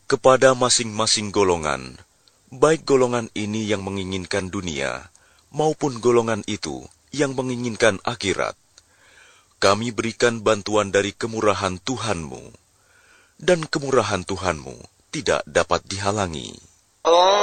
kepada masing-masing golongan, baik golongan ini yang menginginkan dunia, maupun golongan itu yang menginginkan akhirat. Kami berikan bantuan dari kemurahan Tuhanmu, dan kemurahan Tuhanmu tidak dapat dihalangi.